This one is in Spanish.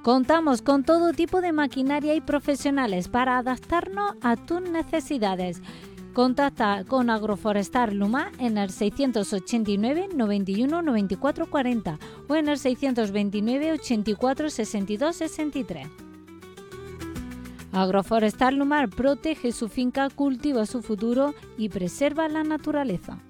Contamos con todo tipo de maquinaria y profesionales para adaptarnos a tus necesidades. Contacta con Agroforestal Lumá en el 689 91 94 40 o en el 629 84 62 63. Agroforestal Lumá protege su finca, cultiva su futuro y preserva la naturaleza.